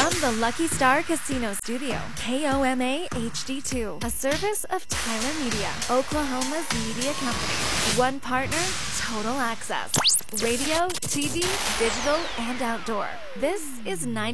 From the Lucky Star Casino Studio, KOMA HD2, a service of Tyler Media, Oklahoma's media company. One partner, total access. Radio, TV, digital, and outdoor. This is 90.